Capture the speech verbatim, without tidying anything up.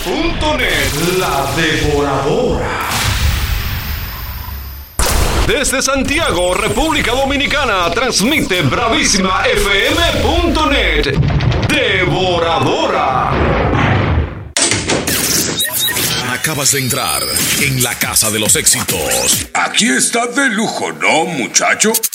punto net, la devoradora. Desde Santiago, República Dominicana, transmite bravísima f m punto net. Devoradora. Acabas de entrar en la casa de los éxitos. Aquí está de lujo, ¿no, muchacho?